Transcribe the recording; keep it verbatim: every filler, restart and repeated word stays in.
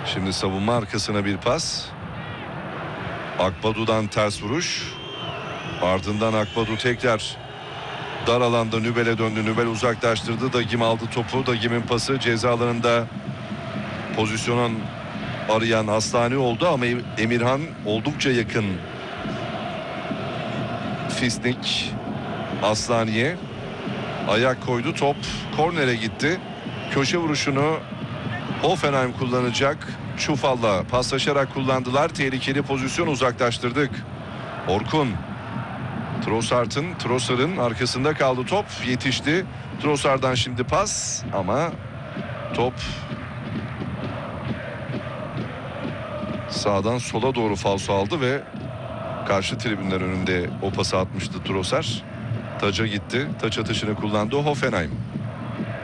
Şimdi savunma arkasına bir pas. Akbadu'dan ters vuruş. Ardından Akbadu tekrar dar alanda Nübel'e döndü. Nübel uzaklaştırdı. Dagim aldı topu. Dagim'in pası ceza alanında pozisyonun arayan Aslani oldu ama Emirhan oldukça yakın. Fisnik Aslani'ye ayak koydu. Top kornere gitti. Köşe vuruşunu Hoffenheim kullanacak. Çufal'la paslaşarak kullandılar. Tehlikeli pozisyon, uzaklaştırdık. Orkun. Trossard'ın Trossard'ın arkasında kaldı top. Yetişti. Trossard'dan şimdi pas ama top sağdan sola doğru falso aldı ve karşı tribünler önünde o pası atmıştı Trossard. Taça gitti. Taç atışını kullandı Hoffenheim.